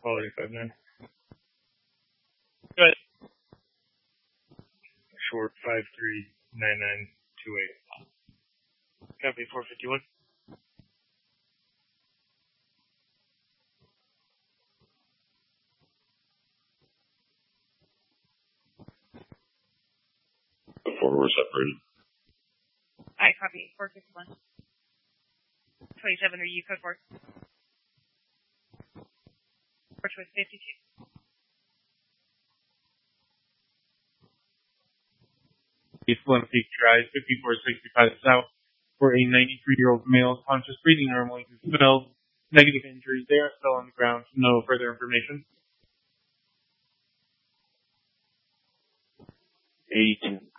Quality 5-9. Go ahead. Short 539928. Copy 451. Before we're separated. I copy 451. 27 are you, code 4. Which was 52. East Glen Peak Drive, 5465 South, for a 93-year-old male, conscious, breathing normally, who's spilled. Negative injuries there, still on the ground. No further information. 82.